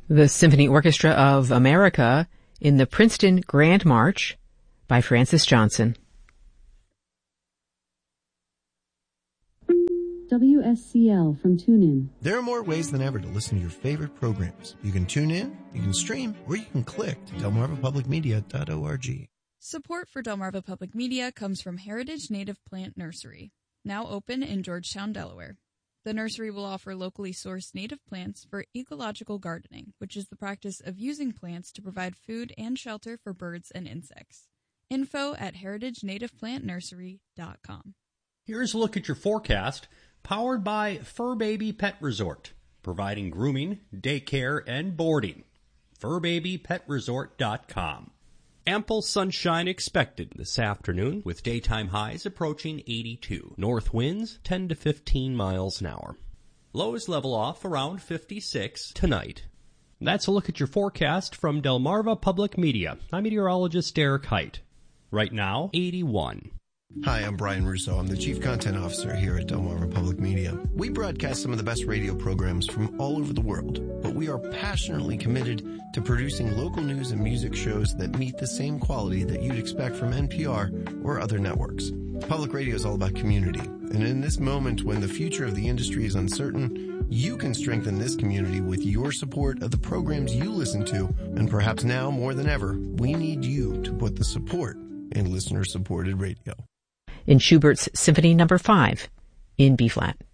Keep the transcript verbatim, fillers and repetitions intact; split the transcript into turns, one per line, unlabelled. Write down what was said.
The Symphony Orchestra of America in the Princeton Grand March by Francis Johnson.
W S C L from TuneIn.
There are more ways than ever to listen to your favorite programs. You can tune in, you can stream, or you can click to delmarva public media dot org.
Support for Delmarva Public Media comes from Heritage Native Plant Nursery, now open in Georgetown, Delaware. The nursery will offer locally sourced native plants for ecological gardening, which is the practice of using plants to provide food and shelter for birds and insects. Info at heritage native plant nursery dot com.
Here's a look at your forecast, powered by Fur Baby Pet Resort, providing grooming, daycare, and boarding. fur baby pet resort dot com. Ample sunshine expected this afternoon, with daytime highs approaching eighty-two. North winds ten to fifteen miles an hour. Lows level off around fifty-six tonight. That's a look at your forecast from Delmarva Public Media. I'm meteorologist Derek Height. Right now, eighty-one.
Hi, I'm Brian Russo. I'm the Chief Content Officer here at Delmarva Public Media. We broadcast some of the best radio programs from all over the world, but we are passionately committed to producing local news and music shows that meet the same quality that you'd expect from N P R or other networks. Public radio is all about community, and in this moment when the future of the industry is uncertain, you can strengthen this community with your support of the programs you listen to, and perhaps now more than ever, we need you to put the support in listener-supported radio.
In Schubert's Symphony Number five in B-flat.